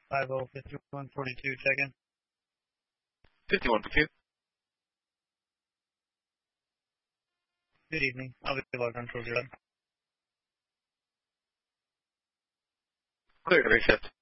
505142, check-in. 5142. Good evening. I'll be log control 0. Clear to reshift.